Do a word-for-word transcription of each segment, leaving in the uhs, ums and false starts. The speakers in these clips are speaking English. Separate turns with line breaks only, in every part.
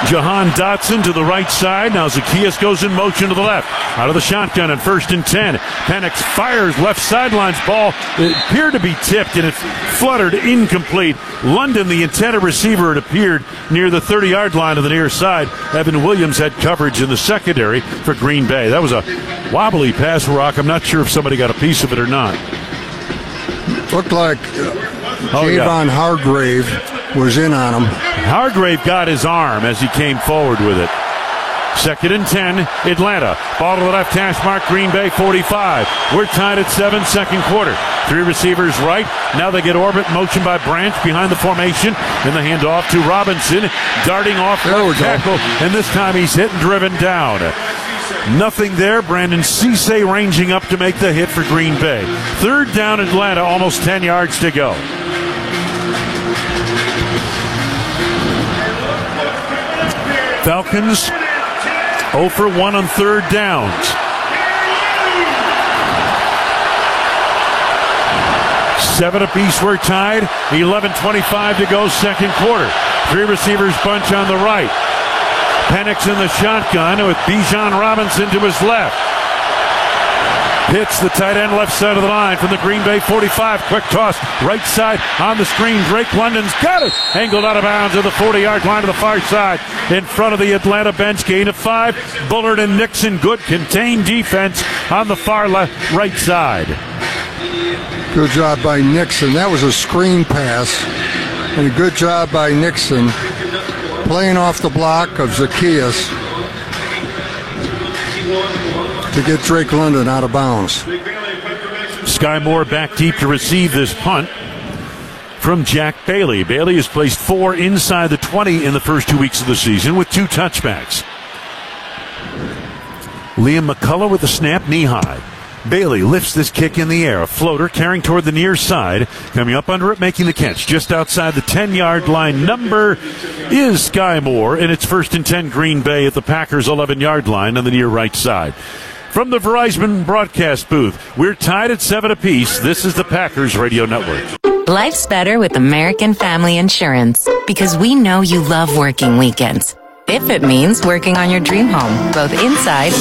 Jahan Dotson to the right side. Now Zacchaeus goes in motion to the left. Out of the shotgun at first and ten. Penix fires left sidelines. Ball appeared to be tipped, and it fluttered incomplete. London, the intended receiver, it appeared near the thirty-yard line of the near side. Evan Williams had coverage in the secondary for Green Bay. That was a wobbly pass, Rock. I'm not sure if somebody got a piece of it or not.
Looked like uh,
oh,
Javon
yeah.
Hargrave was in on him.
Hargrave got his arm as he came forward with it. Second and ten, Atlanta. Ball to the left hash mark, Green Bay forty-five. We're tied at seven, second quarter. Three receivers right. Now they get orbit motion by Branch behind the formation. And the handoff to Robinson, darting off left tackle. And this time he's hit and driven down. Nothing there. Brandon Cisse ranging up to make the hit for Green Bay. Third down, Atlanta, almost ten yards to go. Falcons oh for one on third downs. Seven apiece, we're tied. eleven twenty-five to go, second quarter. Three receivers bunch on the right. Penix in the shotgun with Bijan Robinson to his left. Pitts, the tight end, left side of the line from the Green Bay forty-five. Quick toss, right side on the screen. Drake London's got it. Angled out of bounds at the forty-yard line to the far side. In front of the Atlanta bench, gain of five. Bullard and Nixon, good contained defense on the far left, right side.
Good job by Nixon. That was a screen pass. And a good job by Nixon playing off the block of Zacchaeus to get Drake London out of bounds.
Sky Moore back deep to receive this punt from Jack Bailey. Bailey has placed four inside the twenty in the first two weeks of the season with two touchbacks. Liam McCullough with the snap, knee high. Bailey lifts this kick in the air. A floater carrying toward the near side. Coming up under it, making the catch just outside the ten-yard line. Number is Sky Moore, and it's first and ten Green Bay at the Packers' eleven-yard line on the near right side. From the Verizon broadcast booth, we're tied at seven apiece. This is the Packers Radio Network.
Life's better with American Family Insurance because we know you love working weekends. If it means working on your dream home, both inside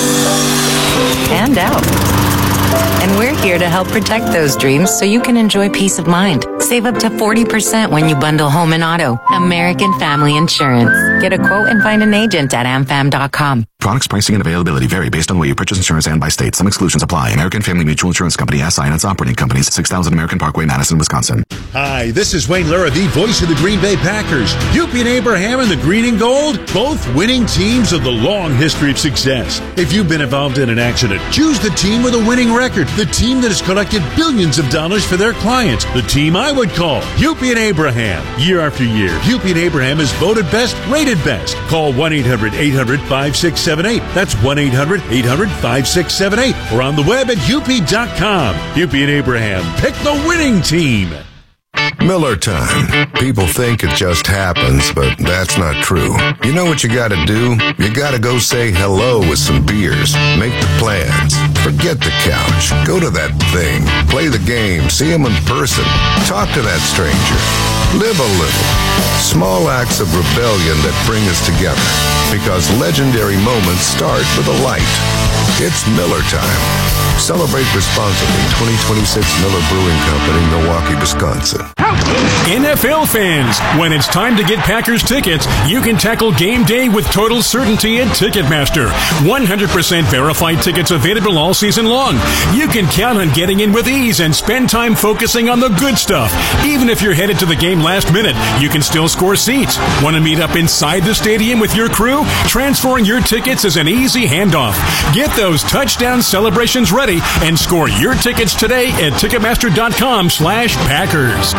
and out. And we're here to help protect those dreams so you can enjoy peace of mind. Save up to forty percent when you bundle home and auto. American Family Insurance. Get a quote and find an agent at am fam dot com.
Products, pricing, and availability vary based on where you purchase insurance and by state. Some exclusions apply. American Family Mutual Insurance Company, S I and its operating companies, six thousand American Parkway, Madison, Wisconsin.
Hi, this is Wayne Lura, the voice of the Green Bay Packers. Hupy and Abraham and the Green and Gold, both winning teams of the long history of success. If you've been involved in an accident, choose the team with a winning record, the team that has collected billions of dollars for their clients, the team I would call Hupy and Abraham. Year after year, Hupy and Abraham is voted best, rated best. Call one eight hundred eight hundred five six seven eight. That's one eight hundred eight hundred five six seven eight. Or on the web at hupy dot com. Hupy and Abraham, pick the winning team.
Miller time. People think it just happens, but that's not true. You know what you gotta do? You gotta go say hello with some beers. Make the plans. Forget the couch. Go to that thing. Play the game. See him in person. Talk to that stranger. Live a little. Small acts of rebellion that bring us together. Because legendary moments start with a light. It's Miller time. Celebrate responsibly. twenty twenty-six Miller Brewing Company, Milwaukee, Wisconsin.
N F L fans, when it's time to get Packers tickets, you can tackle game day with total certainty at Ticketmaster. one hundred percent verified tickets available all season long. You can count on getting in with ease and spend time focusing on the good stuff. Even if you're headed to the game last minute, you can still score seats. Want to meet up inside the stadium with your crew? Transferring your tickets is an easy handoff. Get those touchdown celebrations ready and score your tickets today at Ticketmaster dot com slash Packers.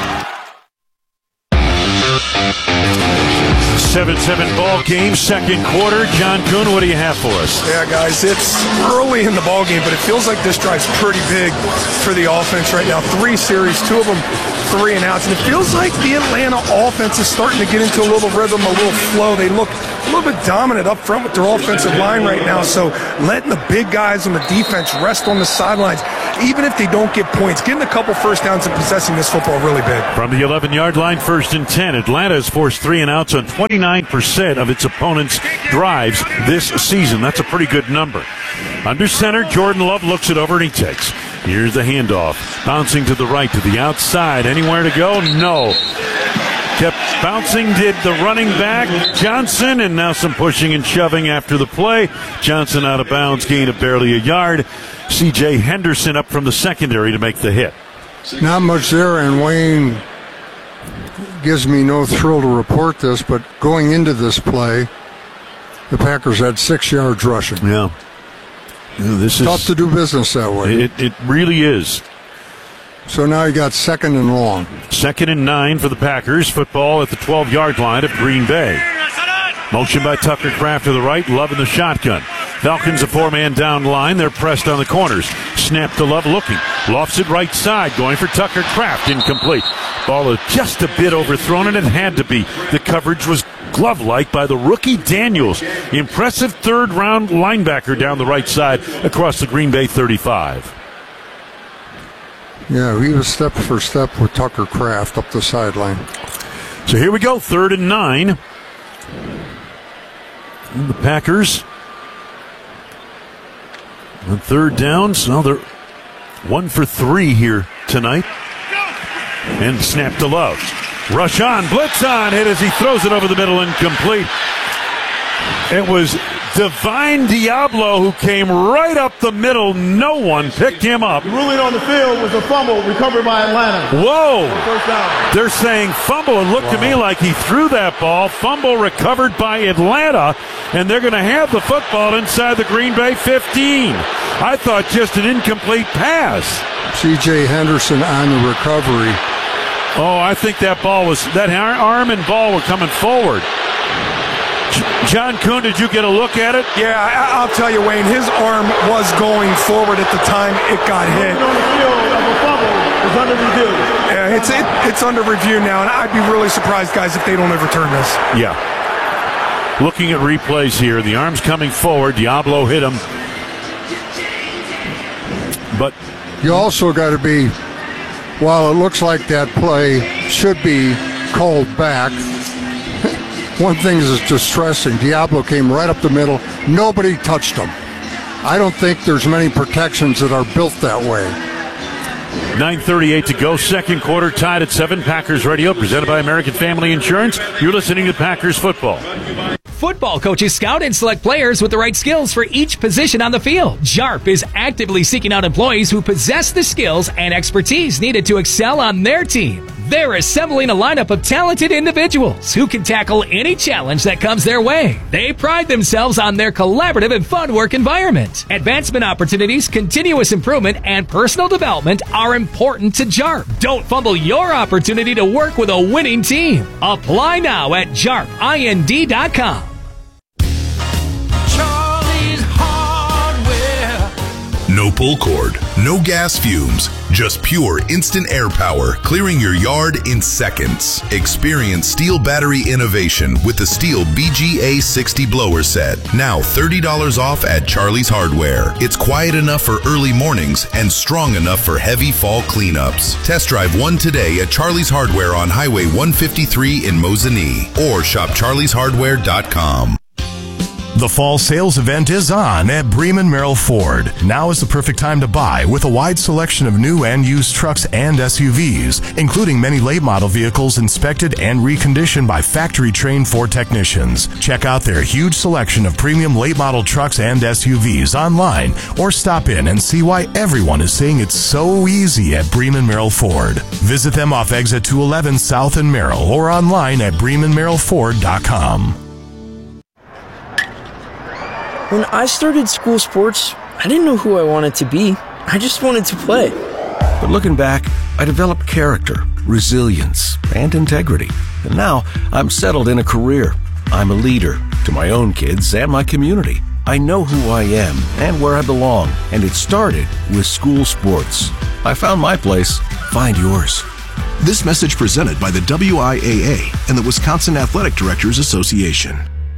seven seven ball game, second quarter. John Kuhn, what do you have for us?
Yeah, guys, it's early in the ball game, but it feels like this drive's pretty big for the offense right now. Three series, two of them three and outs, and it feels like the Atlanta offense is starting to get into a little rhythm, a little flow. They look a little bit dominant up front with their offensive line right now, so letting the big guys on the defense rest on the sidelines, even if they don't get points, getting a couple first downs and possessing this football really big.
From the eleven-yard line, first and ten. Atlanta has forced three and outs on twenty twenty-nine percent of its opponent's drives this season. That's a pretty good number. Under center, Jordan Love looks it over and he takes. Here's the handoff. Bouncing to the right, to the outside. Anywhere to go? No. Kept bouncing, did the running back, Johnson, and now some pushing and shoving after the play. Johnson out of bounds, gain of barely a yard. C J Henderson up from the secondary to make the hit.
Not much there, and Wayne gives me no thrill to report this, but going into this play, the Packers had six yards rushing.
Yeah. This
Tough
is
to do business that way.
It, it really is.
So now you got second and long.
Second and nine for the Packers. Football at the twelve-yard line of Green Bay. Motion by Tucker Kraft to the right. Love in the shotgun. Falcons a four-man down line. They're pressed on the corners. Snap to Love looking. Lofts it right side. Going for Tucker Kraft. Incomplete. Ball is just a bit overthrown, and it had to be. The coverage was glove-like by the rookie Daniels. Impressive third-round linebacker down the right side across the Green Bay thirty-five.
Yeah, he was step for step with Tucker Kraft up the sideline.
So here we go, third and nine. And the Packers on third down, so they're one for three here tonight. And snap to Love. Rush on, blitz on, hit as he throws it over the middle, incomplete. It was Divine Diablo who came right up the middle. No one picked him up.
The ruling on the field was a fumble recovered by Atlanta.
Whoa.
First down.
They're saying fumble. It looked wow. to me like he threw that ball. Fumble recovered by Atlanta, and they're going to have the football inside the Green Bay fifteen. I thought just an incomplete pass.
C J Henderson on the recovery.
Oh, I think that ball was, that arm and ball were coming forward. John Kuhn, did you get a look at it?
Yeah, I, I'll tell you, Wayne, his arm was going forward at the time it got hit.
On the field of a fumble is under review.
Yeah, it's it, it's under review now, and I'd be really surprised, guys, if they don't overturn this.
Yeah. Looking at replays here, the arm's coming forward. Diablo hit him. But
you also got to be, while it looks like that play should be called back, one thing is distressing. Diablo came right up the middle. Nobody touched him. I don't think there's many protections that are built that way.
nine thirty-eight to go. Second quarter tied at seven. Packers Radio presented by American Family Insurance. You're listening to Packers Football.
Football coaches scout and select players with the right skills for each position on the field. JARP is actively seeking out employees who possess the skills and expertise needed to excel on their team. They're assembling a lineup of talented individuals who can tackle any challenge that comes their way. They pride themselves on their collaborative and fun work environment. Advancement opportunities, continuous improvement, and personal development are important to JARP. Don't fumble your opportunity to work with a winning team. Apply now at jarp ind dot com.
No pull cord, no gas fumes, just pure instant air power, clearing your yard in seconds. Experience Steel battery innovation with the Steel B G A sixty blower set. Now thirty dollars off at Charlie's Hardware. It's quiet enough for early mornings and strong enough for heavy fall cleanups. Test drive one today at Charlie's Hardware on Highway one fifty-three in Mosinee or shop charlies hardware dot com.
The fall sales event is on at Bremen Merrill Ford. Now is the perfect time to buy with a wide selection of new and used trucks and S U Vs, including many late model vehicles inspected and reconditioned by factory-trained Ford technicians. Check out their huge selection of premium late model trucks and S U Vs online or stop in and see why everyone is saying it's so easy at Bremen Merrill Ford. Visit them off Exit two eleven South in Merrill or online at bremen merrill ford dot com.
When I started school sports, I didn't know who I wanted to be. I just wanted to play.
But looking back, I developed character, resilience, and integrity. And now I'm settled in a career. I'm a leader to my own kids and my community. I know who I am and where I belong, and it started with school sports. I found my place. Find yours.
This message presented by the W I A A and the Wisconsin Athletic Directors Association.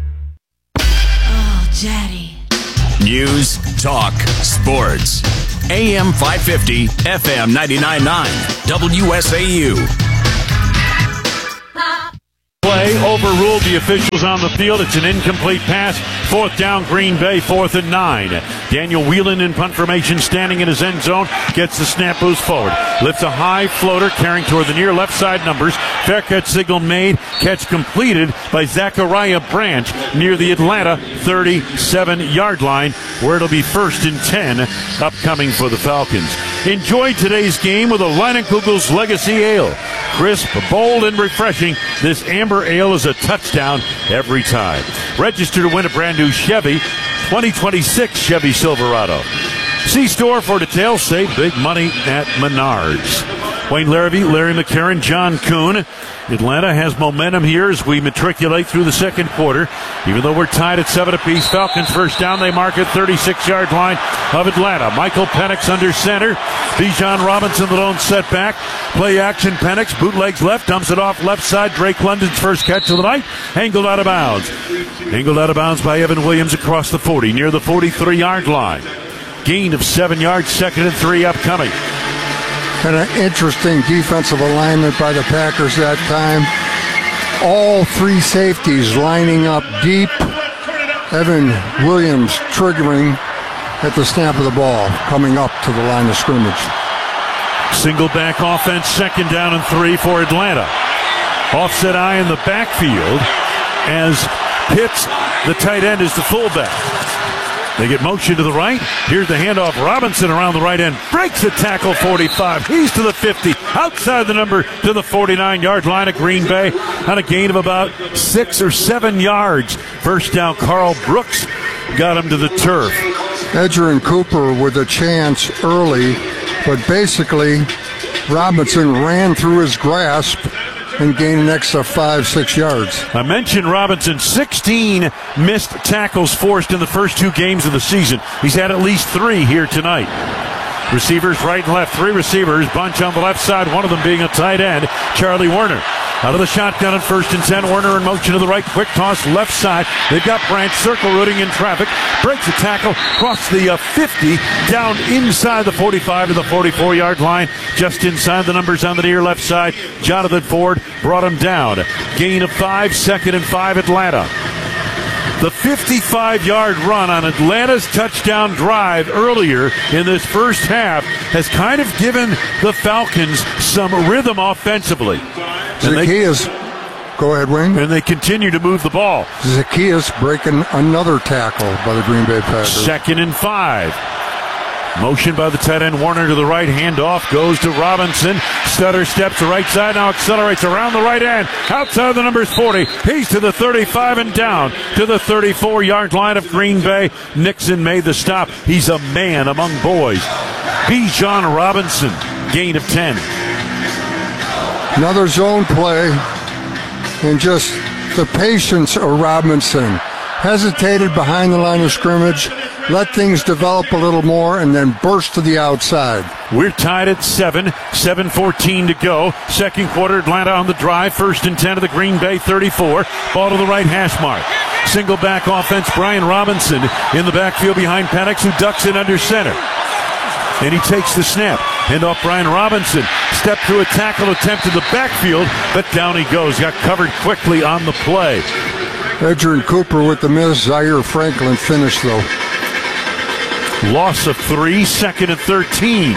Daddy.
News, talk, sports. A M five fifty, F M ninety-nine point nine, W S A U.
Play play overruled the officials on the field. It's an incomplete pass. Fourth down, Green Bay, fourth and nine. Daniel Whelan in punt formation, standing in his end zone, gets the snap, moves forward. Lifts a high floater, carrying toward the near left side numbers. Fair catch signal made. Catch completed by Zachariah Branch near the Atlanta thirty-seven-yard line, where it'll be first and ten upcoming for the Falcons. Enjoy today's game with a Leinenkugel's Legacy Ale. Crisp, bold, and refreshing, this amber ale is a touchdown every time. Register to win a brand new Chevy twenty twenty-six Chevy Silverado. See store for details. Save big money at Menards. Wayne Larrivee, Larry McCarron, John Kuhn. Atlanta has momentum here as we matriculate through the second quarter. Even though we're tied at seven apiece, Falcons first down. They mark at thirty-six-yard line of Atlanta. Michael Penix under center. Bijan Robinson, the lone setback. Play action, Penix, bootlegs left, dumps it off left side. Drake London's first catch of the night. Angled out of bounds. Angled out of bounds by Evan Williams across the forty, near the forty-three-yard line. Gain of seven yards, second and three upcoming.
And an interesting defensive alignment by the Packers that time. All three safeties lining up deep. Evan Williams triggering at the snap of the ball, coming up to the line of scrimmage.
Single back offense, second down and three for Atlanta. Offset eye in the backfield as Pitts, the tight end, is the fullback. They get motion to the right. Here's the handoff. Robinson around the right end. Breaks the tackle, forty-five. He's to the fifty. Outside the number to the forty-nine-yard line of Green Bay on a gain of about six or seven yards. First down, Carl Brooks got him to the turf.
Edgerrin Cooper with a chance early, but basically Robinson ran through his grasp and gained an extra five, six yards.
I mentioned Robinson, sixteen missed tackles forced in the first two games of the season. He's had at least three here tonight. Receivers right and left, three receivers, bunch on the left side, one of them being a tight end, Charlie Werner. Out of the shotgun at first and ten, Werner in motion to the right, quick toss left side. They've got Branch circle rooting in traffic, breaks a tackle, across the uh, fifty, down inside the forty-five to the forty-four-yard line, just inside the numbers on the near left side. Jonathan Ford brought him down. Gain of five, second and five, Atlanta. The fifty-five-yard run on Atlanta's touchdown drive earlier in this first half has kind of given the Falcons some rhythm offensively.
Zacchaeus, go ahead, Wayne.
And they continue to move the ball.
Zacchaeus breaking another tackle by the Green Bay Packers.
Second and five. Motion by the tight end, Warner to the right, handoff goes to Robinson. Stutter steps to right side, now accelerates around the right end, outside the numbers forty. He's to the thirty-five and down to the thirty-four-yard line of Green Bay. Nixon made the stop. He's a man among boys. Bijan Robinson, gain of ten.
Another zone play, and just the patience of Robinson. Hesitated behind the line of scrimmage, let things develop a little more, and then burst to the outside.
We're tied at seven, seven fourteen to go. Second quarter, Atlanta on the drive. First and ten to the Green Bay thirty-four. Ball to the right hash mark. Single back offense, Brian Robinson in the backfield behind Penix, who ducks in under center. And he takes the snap. Hand off Brian Robinson. Step through a tackle attempt in the backfield, but down he goes. Got covered quickly on the play.
Edgerrin Cooper with the miss. Zaire Franklin finished, though.
Loss of three, second and thirteen.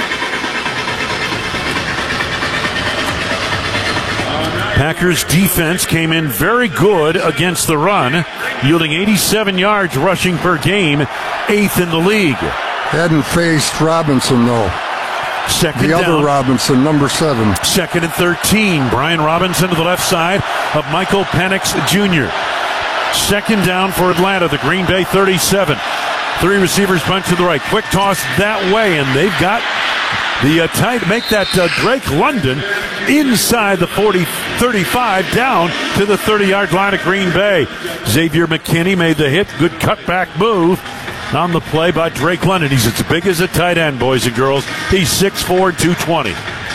Packers defense came in very good against the run, yielding eighty-seven yards rushing per game, eighth in the league.
Hadn't faced Robinson, though.
Second
the
down.
other Robinson, number seven.
Second and thirteen. Brian Robinson to the left side of Michael Penix Junior Second down for Atlanta, the Green Bay thirty-seven. Three receivers bunch to the right. Quick toss that way, and they've got the uh, tight, make that uh, Drake London inside the forty, thirty-five, down to the thirty-yard line of Green Bay. Xavier McKinney made the hit. Good cutback move on the play by Drake London. He's as big as a tight end, boys and girls. He's six four, two twenty.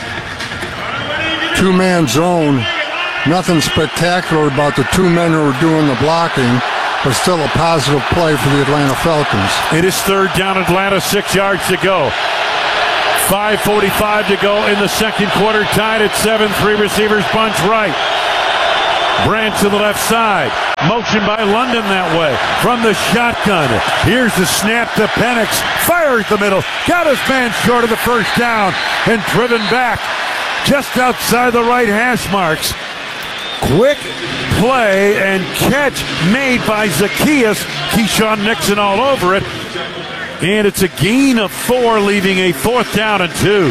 Two-man zone. Nothing spectacular about the two men who are doing the blocking, but still a positive play for the Atlanta Falcons.
It is third down, Atlanta, six yards to go. five forty-five to go in the second quarter, tied at seven. Three receivers bunch right. Branch to the left side. Motion by London that way. From the shotgun. Here's the snap to Penix. Fires the middle. Got his man short of the first down. And driven back just outside the right hash marks. Quick play and catch made by Zacchaeus. Keyshawn Nixon all over it. And it's a gain of four, leaving a fourth down and two.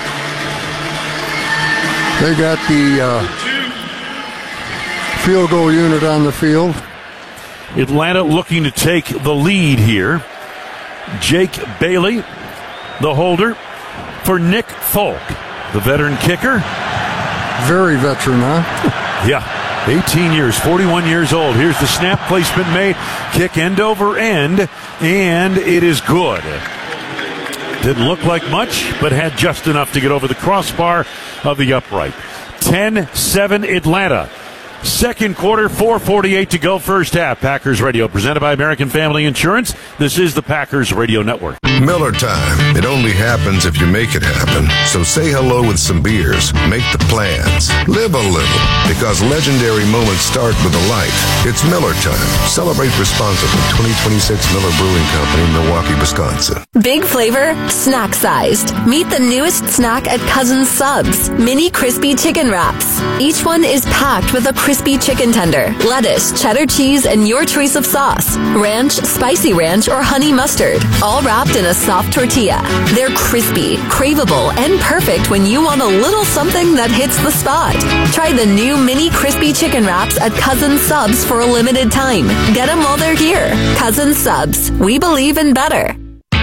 They got the uh, field goal unit on the field.
Atlanta looking to take the lead here. Jake Bailey, the holder, for Nick Folk, the veteran kicker.
Very veteran, huh?
Yeah, eighteen years, forty-one years old. Here's the snap, placement made, kick end over end, and it is good. Didn't look like much, but had just enough to get over the crossbar of the upright. ten seven Atlanta. Second quarter, four forty-eight to go, first half. Packers Radio, presented by American Family Insurance. This is the Packers Radio Network.
Miller time. It only happens if you make it happen. So say hello with some beers. Make the plans. Live a little. Because legendary moments start with a light. It's Miller time. Celebrate responsibly. twenty twenty-six Miller Brewing Company, Milwaukee, Wisconsin.
Big flavor, snack sized. Meet the newest snack at Cousins Subs. Mini crispy chicken wraps. Each one is packed with a crispy chicken tender, lettuce, cheddar cheese, and your choice of sauce. Ranch, spicy ranch, or honey mustard. All wrapped in a soft tortilla. They're crispy, craveable, and perfect when you want a little something that hits the spot. Try the new mini crispy chicken wraps at Cousins Subs for a limited time. Get them while they're here. Cousins Subs. We believe in better.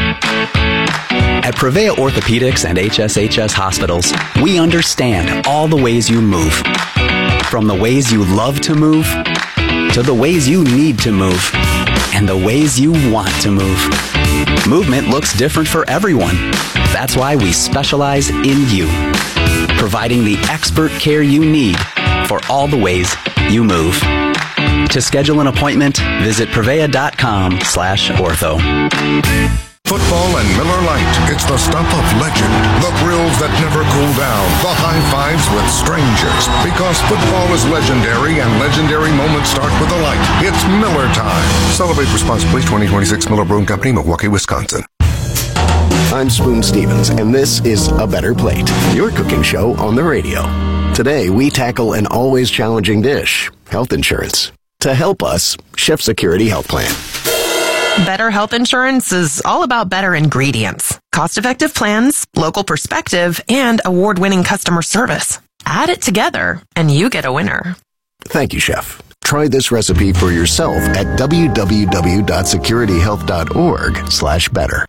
At Prevea Orthopedics and H S H S Hospitals, we understand all the ways you move. From the ways you love to move, to the ways you need to move, and the ways you want to move. Movement looks different for everyone. That's why we specialize in you, providing the expert care you need for all the ways you move. To schedule an appointment, visit prevea.com slash ortho.
Football and Miller Lite. It's the stuff of legend. The thrills that never cool down. The high fives with strangers. Because football is legendary and legendary moments start with a light. It's Miller time. Celebrate responsibly. twenty twenty-six Miller Brewing Company, Milwaukee, Wisconsin.
I'm Spoon Stevens, and this is A Better Plate, your cooking show on the radio. Today, we tackle an always challenging dish, health insurance. To help us, Chef Security Health Plan.
Better health insurance is all about better ingredients, cost-effective plans, local perspective, and award-winning customer service. Add it together, and you get a winner.
Thank you, Chef. Try this recipe for yourself at www.securityhealth.org slash better.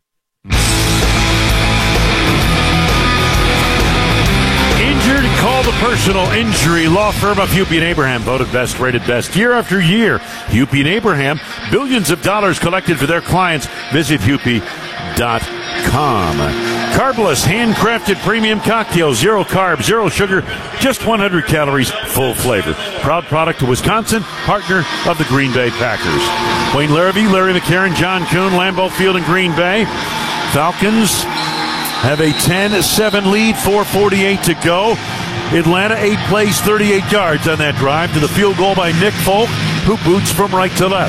Injured? Call the personal injury law firm of Hupy and Abraham, voted best, rated best year after year. Hupy and Abraham, billions of dollars collected for their clients. Visit Hupy dot com. Carbless, handcrafted premium cocktail, zero carbs, zero sugar, just one hundred calories, full flavor. Proud product of Wisconsin, partner of the Green Bay Packers. Wayne Larrabee, Larry McCarron, John Kuhn, Lambeau Field in Green Bay. Falcons have a ten seven lead, four forty-eight to go. Atlanta, eight plays, thirty-eight yards on that drive to the field goal by Nick Folk, who boots from right to left.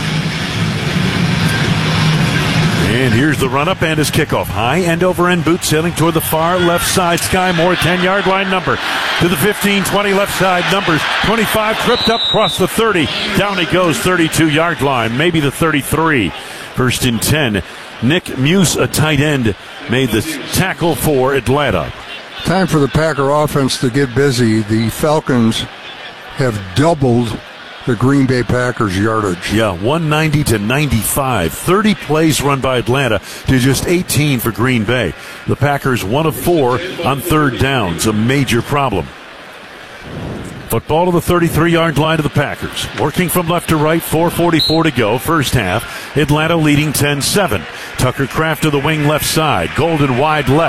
And here's the run-up and his kickoff. High end over end boot sailing toward the far left side. Sky Moore, ten-yard line number. To the fifteen, twenty left side numbers. twenty-five, tripped up, across the thirty. Down he goes, thirty-two-yard line, maybe the thirty-three. First and ten. Nick Muse, a tight end, made the tackle for Atlanta.
Time for the Packer offense to get busy. The Falcons have doubled the Green Bay Packers yardage.
Yeah, one ninety to ninety-five. thirty plays run by Atlanta to just eighteen for Green Bay. The Packers one of four on third downs, a major problem. Football to the thirty-three-yard line of the Packers. Working from left to right, four forty-four to go, first half. Atlanta leading ten seven. Tucker Kraft to the wing left side. Golden wide left.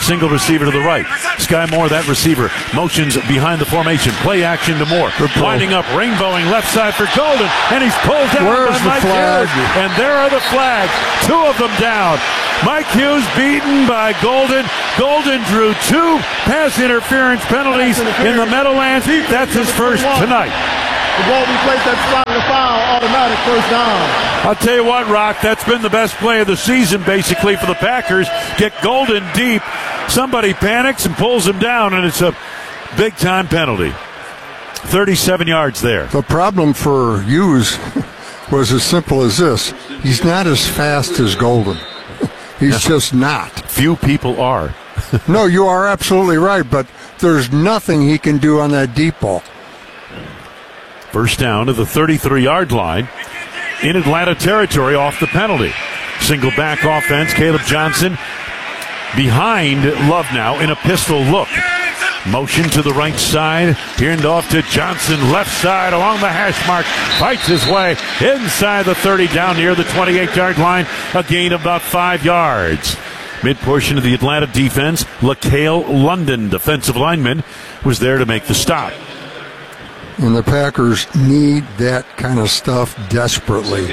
single receiver to the right. Sky Moore, that receiver, motions behind the formation. Play action to Moore. Winding up, rainbowing left side for Golden, and he's pulled down
Where's
by
the
Mike
flag?
Hughes. And there are the flags. Two of them down. Mike Hughes beaten by Golden. Golden drew two pass interference penalties in the Meadowlands. That's his first tonight.
The ball we placed that spot in the foul, automatic first down.
I'll tell you what, Rock, that's been the best play of the season, basically, for the Packers. Get Golden deep. Somebody panics and pulls him down, and it's a big-time penalty. thirty-seven yards there.
The problem for Hughes was as simple as this. He's not as fast as Golden. He's just not.
Few people are.
No, you are absolutely right, but there's nothing he can do on that deep ball.
First down to the thirty-three-yard line in Atlanta territory off the penalty. Single back offense. Caleb Johnson behind Love now in a pistol look. Motion to the right side. Hand off to Johnson, left side along the hash mark. Fights his way inside the thirty, down near the twenty-eight-yard line. A gain of about five yards. Mid portion of the Atlanta defense, LaCale London, defensive lineman, was there to make the stop.
And the Packers need that kind of stuff desperately.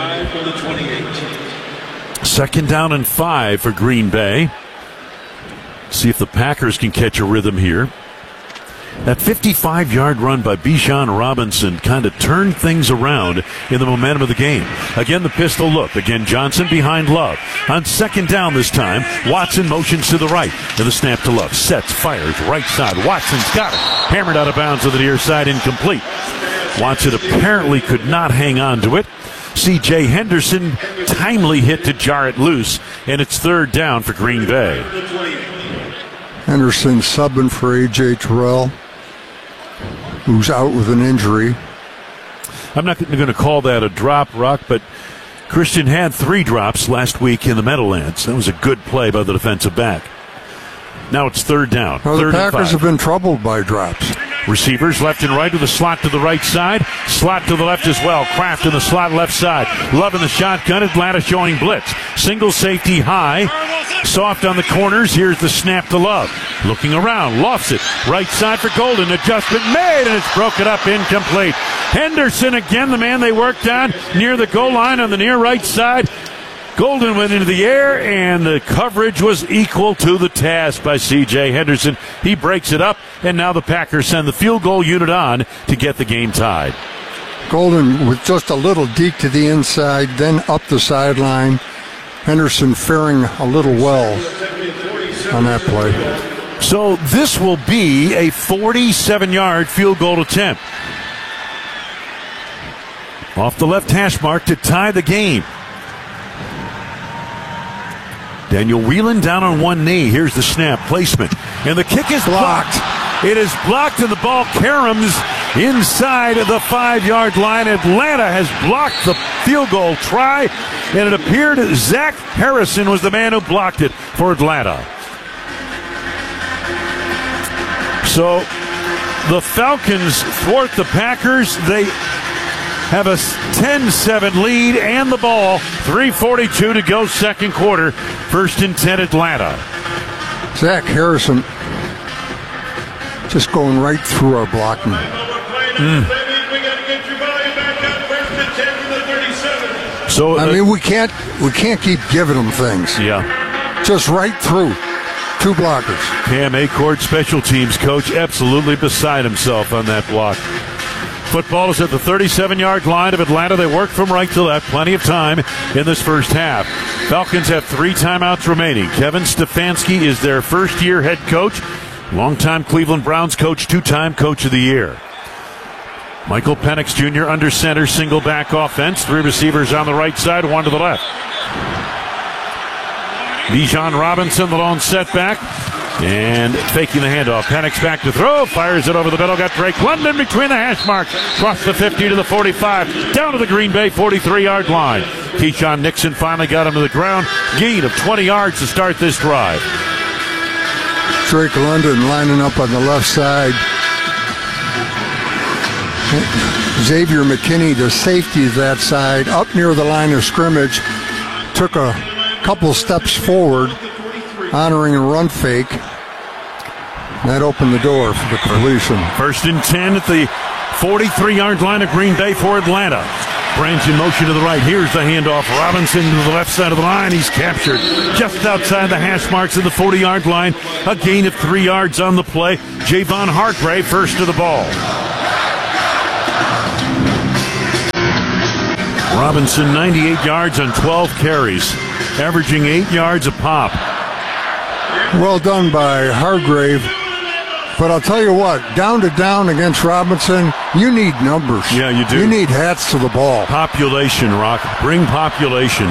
Second down and five for Green Bay. See if the Packers can catch a rhythm here. That fifty-five-yard run by Bijan Robinson kind of turned things around in the momentum of the game. Again, the pistol look. Again, Johnson behind Love. On second down this time, Watson motions to the right. And the snap to Love. Sets, fires, right side. Watson's got it. Hammered out of bounds to the near side, incomplete. Watson apparently could not hang on to it. C J Henderson, timely hit to jar it loose. And it's third down for Green Bay.
Henderson subbing for A J Terrell, who's out with an injury.
I'm not going to call that a drop, Rock, but Christian had three drops last week in the Meadowlands. That was a good play by the defensive back. Now it's third down.
Well,
third
the Packers
and five.
have been troubled by drops.
Receivers left and right with a slot to the right side. Slot to the left as well. Kraft in the slot left side. Love in the shotgun. Atlanta showing blitz. Single safety high. Soft on the corners. Here's the snap to Love. Looking around. Lofts it. Right side for Golden. Adjustment made, and it's broken up. Incomplete. Henderson again, the man they worked on near the goal line on the near right side. Golden went into the air, and the coverage was equal to the task by C J Henderson. He breaks it up, and now the Packers send the field goal unit on to get the game tied.
Golden with just a little deke to the inside, then up the sideline. Henderson faring a little well on that play.
So this will be a forty-seven-yard field goal attempt. Off the left hash mark to tie the game. Daniel Whelan down on one knee. Here's the snap placement. And the kick is blocked. It is blocked, and the ball caroms inside the five-yard line. Atlanta has blocked the field goal try, and it appeared Zach Harrison was the man who blocked it for Atlanta. So the Falcons thwart the Packers. They have a ten seven lead and the ball. three forty-two to go, second quarter. First and ten, Atlanta.
Zach Harrison just going right through our blocking.
Mm. So uh,
I mean, we can't we can't keep giving them things.
Yeah,
just right through. Two blockers.
Cam Acord, special teams coach, absolutely beside himself on that block. Football is at the thirty-seven-yard line of Atlanta. They work from right to left. Plenty of time in this first half. Falcons have three timeouts remaining. Kevin Stefanski is their first-year head coach. Longtime Cleveland Browns coach, two-time coach of the year. Michael Penix Junior under center, single back offense. Three receivers on the right side, one to the left. Bijan Robinson, the lone setback. And faking the handoff. Penix back to throw. Fires it over the middle. Got Drake London between the hash marks. Across the fifty to the forty-five. Down to the Green Bay forty-three-yard line. Keyshawn Nixon finally got him to the ground. Gain of twenty yards to start this drive.
Drake London lining up on the left side. Xavier McKinney, the safety of that side, up near the line of scrimmage, took a couple steps forward honoring a run fake. That opened the door for the completion.
First and ten at the forty-three-yard line of Green Bay for Atlanta. Branch in motion to the right. Here's the handoff. Robinson to the left side of the line. He's captured just outside the hash marks of the forty-yard line. A gain of three yards on the play. Javon Hargrave first to the ball. Robinson, ninety-eight yards on twelve carries, averaging eight yards a pop.
Well done by Hargrave. But I'll tell you what, down to down against Robinson, you need numbers.
Yeah, you do.
You need hats to the ball.
Population, Rock. Bring population.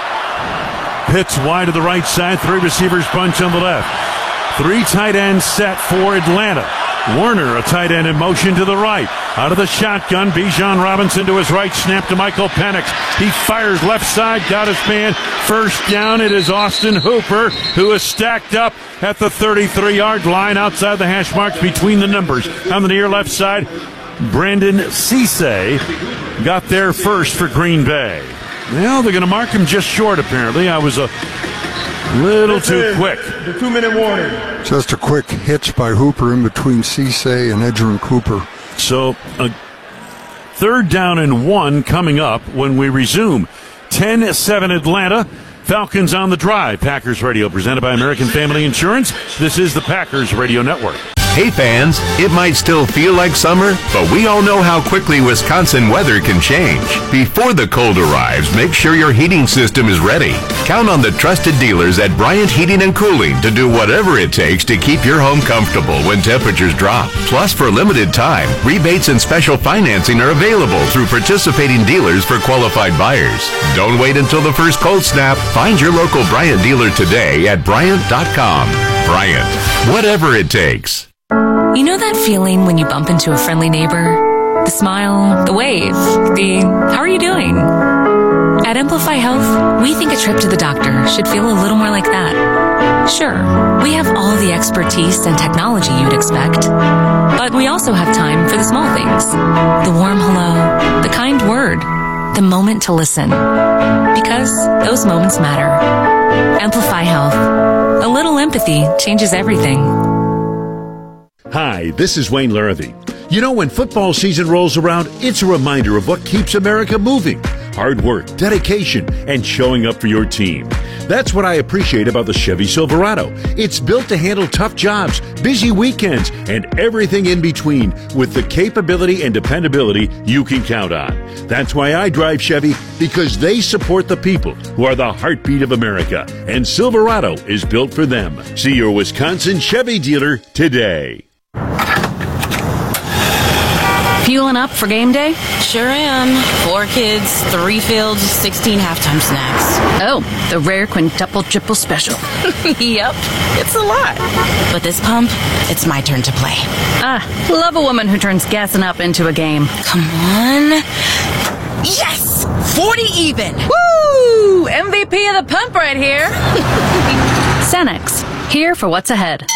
Pitts wide to the right side. Three receivers bunch on the left. Three tight ends set for Atlanta. Warner, a tight end in motion to the right. Out of the shotgun, Bijan Robinson to his right, snap to Michael Penix. He fires left side, got his man. First down, it is Austin Hooper, who is stacked up at the thirty-three-yard line outside the hash marks between the numbers. On the near left side, Brandon Cisse got there first for Green Bay. Well, they're going to mark him just short, apparently. I was a little too quick.
The two-minute warning.
Just a quick hitch by Hooper in between Cisse and Edgerrin Cooper.
So, a third down and one coming up when we resume. ten seven Atlanta. Falcons on the drive. Packers Radio presented by American Family Insurance. This is the Packers Radio Network.
Hey fans, it might still feel like summer, but we all know how quickly Wisconsin weather can change. Before the cold arrives, make sure your heating system is ready. Count on the trusted dealers at Bryant Heating and Cooling to do whatever it takes to keep your home comfortable when temperatures drop. Plus, for limited time, rebates and special financing are available through participating dealers for qualified buyers. Don't wait until the first cold snap. Find your local Bryant dealer today at Bryant dot com. Bryant, whatever it takes.
You know that feeling when you bump into a friendly neighbor? The smile, the wave, the how are you doing? At Amplify Health, we think a trip to the doctor should feel a little more like that. Sure, we have all the expertise and technology you'd expect, but we also have time for the small things. The warm hello, the kind word, the moment to listen. Because those moments matter. Amplify Health. A little empathy changes everything.
Hi, this is Wayne Larrivee. You know, when football season rolls around, it's a reminder of what keeps America moving. Hard work, dedication, and showing up for your team. That's what I appreciate about the Chevy Silverado. It's built to handle tough jobs, busy weekends, and everything in between with the capability and dependability you can count on. That's why I drive Chevy, because they support the people who are the heartbeat of America, and Silverado is built for them. See your Wisconsin Chevy dealer today.
Fueling up for game day?
Sure am. Four kids, three fields, sixteen halftime snacks.
Oh, the rare quintuple triple special.
Yep, it's a lot. But this pump, it's my turn to play.
Ah, love a woman who turns gassing up into a game.
Come on. Yes! forty even!
Woo! M V P of the pump right here. Cenex, here for what's ahead.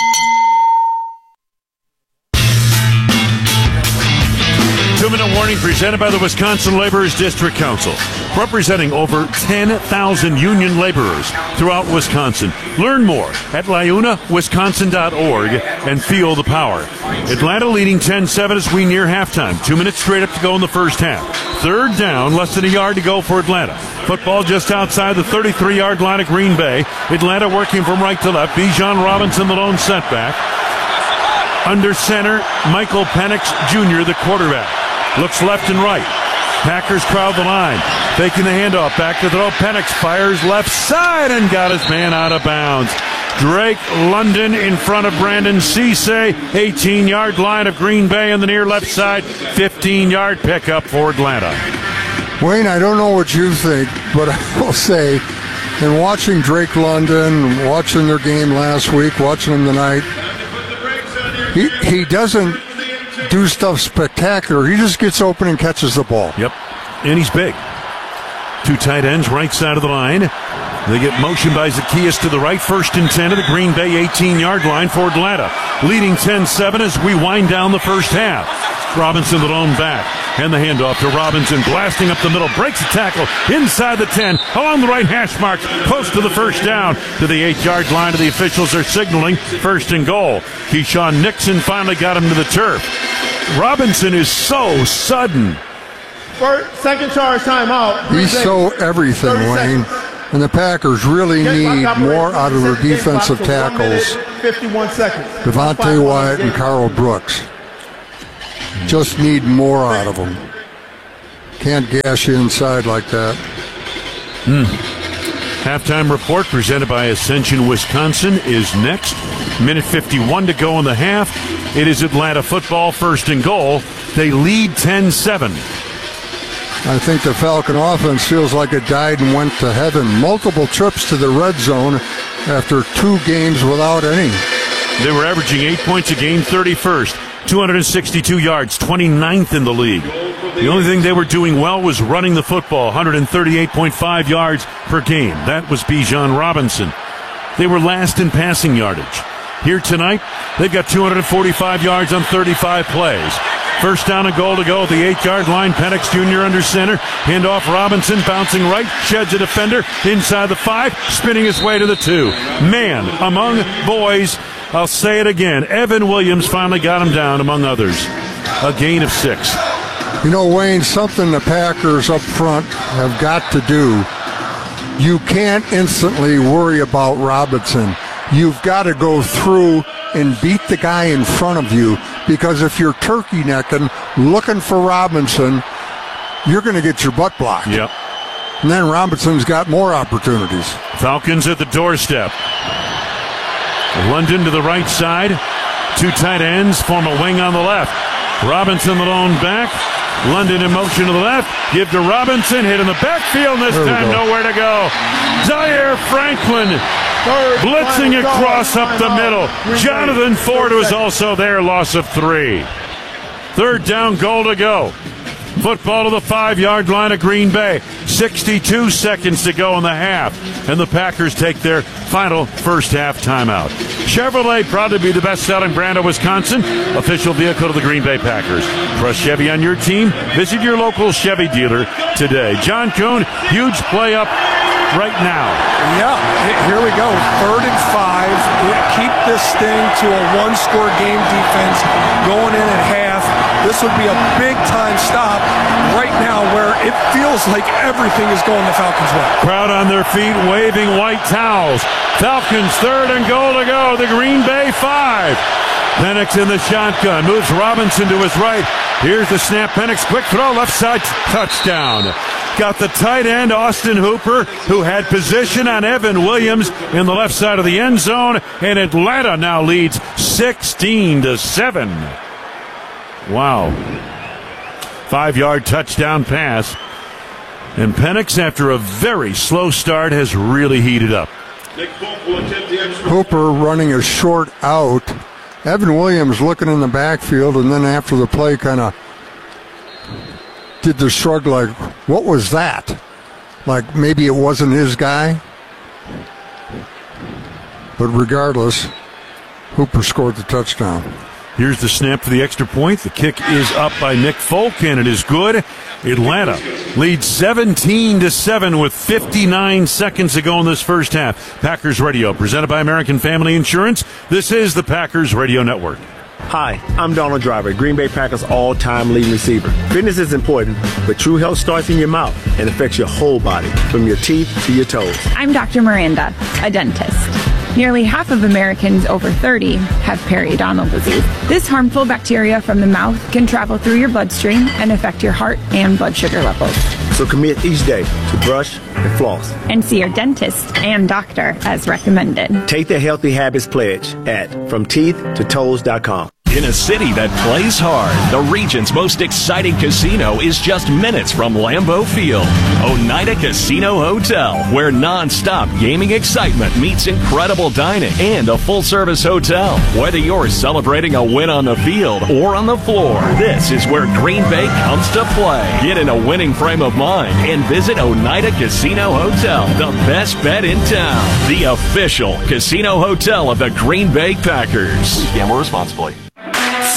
Two-minute warning presented by the Wisconsin Laborers District Council, representing over ten thousand union laborers throughout Wisconsin. Learn more at liuna wisconsin dot org and feel the power. Atlanta leading ten seven as we near halftime. Two minutes straight up to go in the first half. Third down, less than a yard to go for Atlanta. Football just outside the thirty-three-yard line of Green Bay. Atlanta working from right to left. Bijan Robinson, the lone setback. Under center, Michael Penix Junior, the quarterback. Looks left and right. Packers crowd the line. Faking the handoff. Back to throw. Penix fires left side and got his man out of bounds. Drake London in front of Brandon Cisse. eighteen-yard line of Green Bay on the near left side. fifteen-yard pickup for Atlanta.
Wayne, I don't know what you think, but I will say, in watching Drake London, watching their game last week, watching them tonight, he, he doesn't do stuff spectacular. He just gets open and catches the ball.
Yep, and he's big. Two tight ends, right side of the line. They get motion by Zacchaeus to the right. First and ten at the Green Bay eighteen-yard line for Atlanta. Leading ten seven as we wind down the first half. Robinson, the lone back. And the handoff to Robinson, blasting up the middle, breaks a tackle inside the ten, along the right hash mark, close to the first down, to the eight-yard line. The officials are signaling first and goal. Keyshawn Nixon finally got him to the turf. Robinson is so sudden.
First, second charge timeout.
He's so everything, Wayne. And the Packers really need more out of their defensive tackles.
fifty-one seconds.
Devontae Wyatt and Carl Brooks. Just need more out of them. Can't gash you inside like that.
Hmm. Halftime report presented by Ascension, Wisconsin is next. Minute fifty-one to go in the half. It is Atlanta football, first and goal. They lead ten seven.
I think the Falcon offense feels like it died and went to heaven. Multiple trips to the red zone after two games without any.
They were averaging eight points a game, thirty-first, two hundred sixty-two yards, twenty-ninth in the league. The only thing they were doing well was running the football, one hundred thirty-eight point five yards per game. That was Bijan Robinson. They were last in passing yardage. Here tonight, they've got two hundred forty-five yards on thirty-five plays. First down and goal to go at the eight-yard line. Penix Junior under center. Hand off Robinson, bouncing right, sheds a defender inside the five, spinning his way to the two. Man among boys, I'll say it again. Evan Williams finally got him down, among others. A gain of six.
You know, Wayne, something the Packers up front have got to do. You can't instantly worry about Robinson. You've got to go through and beat the guy in front of you, because if you're turkey necking, looking for Robinson, you're going to get your butt blocked.
Yep.
And then Robinson's got more opportunities.
Falcons at the doorstep. London to the right side. Two tight ends form a wing on the left. Robinson the lone back. London in motion to the left. Give to Robinson. Hit in the backfield. This time nowhere to go. Zaire Franklin blitzing across up the middle. Jonathan Ford was also there. Loss of three. Third down, goal to go. Football to the five-yard line of Green Bay. sixty-two seconds to go in the half. And the Packers take their final first half timeout. Chevrolet, proud to be the best-selling brand of Wisconsin. Official vehicle of the Green Bay Packers. Trust Chevy on your team. Visit your local Chevy dealer today. John Kuhn, huge play up right now.
Yeah, here we go. Third and five. Keep this thing to a one-score game defense going in at half. This would be a big-time stop right now where it feels like everything is going the Falcons' way.
Crowd on their feet, waving white towels. Falcons third and goal to go. The Green Bay five. Penix in the shotgun. Moves Robinson to his right. Here's the snap. Penix, quick throw, left side, touchdown. Got the tight end, Austin Hooper, who had position on Evan Williams in the left side of the end zone. And Atlanta now leads sixteen to seven. Wow. Five-yard touchdown pass. And Penix, after a very slow start, has really heated up.
Hooper running a short out. Evan Williams looking in the backfield, and then after the play kind of did the shrug like, what was that? Like maybe it wasn't his guy. But regardless, Hooper scored the touchdown.
Here's the snap for the extra point. The kick is up by Nick Folk, and it is good. Atlanta leads seventeen to seven with fifty-nine seconds to go in this first half. Packers Radio, presented by American Family Insurance. This is the Packers Radio Network.
Hi, I'm Donald Driver, Green Bay Packers all-time leading receiver. Fitness is important, but true health starts in your mouth and affects your whole body, from your teeth to your toes.
I'm Doctor Miranda, a dentist. Nearly half of Americans over thirty have periodontal disease. This harmful bacteria from the mouth can travel through your bloodstream and affect your heart and blood sugar levels.
So commit each day to brush and floss.
And see your dentist and doctor as recommended.
Take the Healthy Habits Pledge at from teeth to toes dot com.
In a city that plays hard, the region's most exciting casino is just minutes from Lambeau Field. Oneida Casino Hotel, where non-stop gaming excitement meets incredible dining and a full-service hotel. Whether you're celebrating a win on the field or on the floor, this is where Green Bay comes to play. Get in a winning frame of mind and visit Oneida Casino Hotel, the best bet in town. The official casino hotel of the Green Bay Packers. Please gamble responsibly.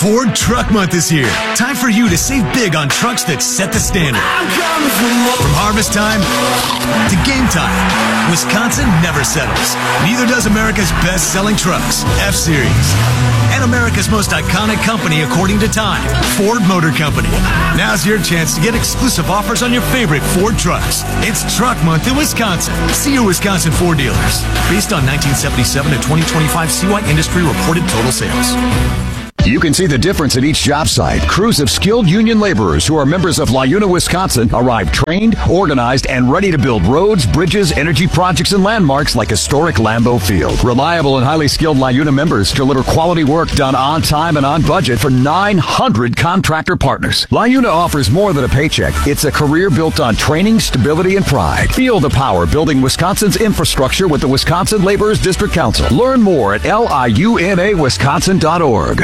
Ford Truck Month is here. Time for you to save big on trucks that set the standard. From harvest time to game time, Wisconsin never settles. Neither does America's best-selling trucks, F-Series. And America's most iconic company according to Time, Ford Motor Company. Now's your chance to get exclusive offers on your favorite Ford trucks. It's Truck Month in Wisconsin. See your Wisconsin Ford dealers. Based on nineteen seventy-seven to twenty twenty-five C Y industry reported total sales.
You can see the difference at each job site. Crews of skilled union laborers who are members of LaUna, Wisconsin arrive trained, organized, and ready to build roads, bridges, energy projects, and landmarks like historic Lambeau Field. Reliable and highly skilled LaUna members deliver quality work done on time and on budget for nine hundred contractor partners. LaUna offers more than a paycheck. It's a career built on training, stability, and pride. Feel the power building Wisconsin's infrastructure with the Wisconsin Laborers District Council. Learn more at L I U N A Wisconsin dot org.